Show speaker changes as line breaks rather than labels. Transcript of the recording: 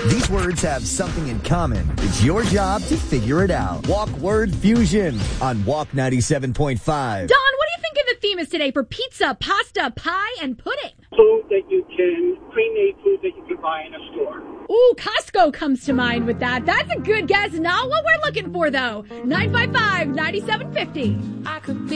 These words have something in common. It's your job to figure it out. Walk Word Fusion on Walk 97.5.
Don, what do you think of the theme is today for pizza, pasta, pie, and pudding?
Food that you can, pre-made food that you can buy in a store.
Ooh, Costco comes to mind with that. That's a good guess. Not what we're looking for, though. 955-9750. I could be